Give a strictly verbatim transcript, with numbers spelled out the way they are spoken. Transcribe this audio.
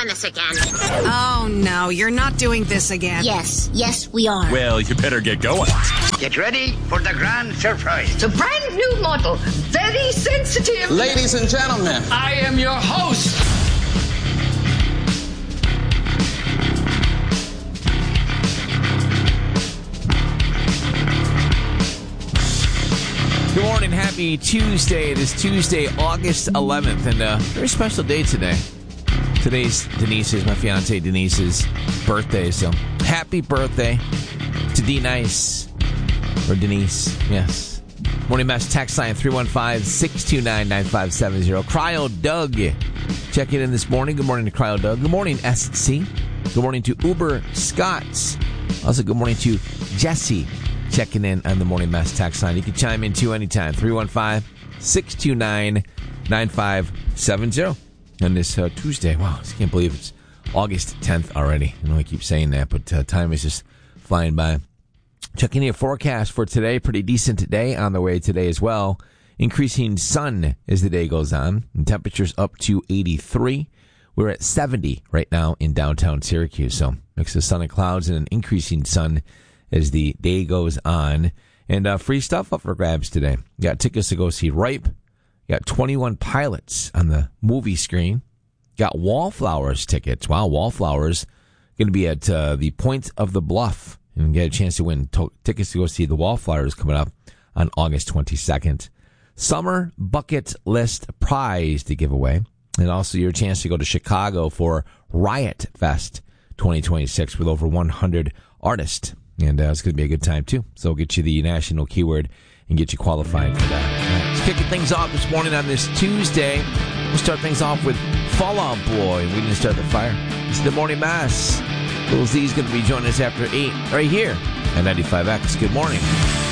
premise again. Oh, no, you're not doing this again. Yes, yes, we are. Well, you better get going. Get ready for the grand surprise. It's a brand new model, very sensitive. Ladies and gentlemen, I am your host. Good morning. Happy Tuesday. It is Tuesday, August eleventh, and a very special day today. Today's Denise's, my fiance Denise's birthday, so happy birthday to D Nice, or Denise, yes. Morning Mess text line three one five, six two nine, nine five seven zero. Cryo Doug checking in this morning. Good morning to Cryo Doug. Good morning, S C. Good morning to Uber Scotts. Also, good morning to Jesse checking in on the Morning Mess text line. You can chime in too anytime. three one five, six two nine, nine five seven zero. On this uh, Tuesday. Wow, I just can't believe it's August tenth already. I know I keep saying that, but uh, time is just flying by. Checking your forecast for today. Pretty decent day on the way today as well. Increasing sun as the day goes on. And temperatures up to eighty-three. We're at seventy right now in downtown Syracuse. So mix of sun and clouds and an increasing sun as the day goes on. And uh, free stuff up for grabs today. Got tickets to go see Ripe. Got twenty-one Pilots on the movie screen. Got Wallflowers tickets. Wow, Wallflowers going to be at uh, the Point of the Bluff and get a chance to win to- tickets to go see the Wallflowers coming up on August twenty-second. Summer Bucket List Prize to give away. And also your chance to go to Chicago for Riot Fest twenty twenty-six with over one hundred artists. And uh, it's going to be a good time, too. So we'll get you the national keyword and get you qualified for that. Let's kick things off this morning on this Tuesday. We'll start things off with Fall Out Boy. We didn't start the fire. This is the Morning Mass. Little Z's going to be joining us after eight right here at ninety-five X. Good morning.